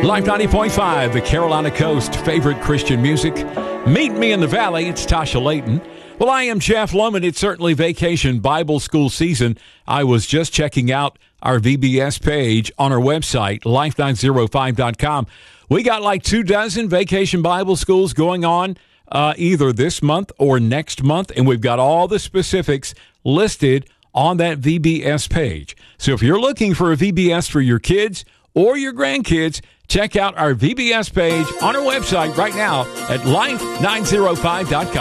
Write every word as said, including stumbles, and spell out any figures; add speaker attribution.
Speaker 1: Life ninety point five, the Carolina Coast, favorite Christian music. Meet me in the valley. It's Tasha Layton. Well, I am Jeff Loman. It's certainly vacation Bible school season. I was just checking out our V B S page on our website, life nine oh five dot com. We got like two dozen vacation Bible schools going on uh, either this month or next month, and we've got all the specifics listed on that V B S page. So if you're looking for a V B S for your kids or your grandkids, check out our V B S page on our website right now at life nine oh five dot com.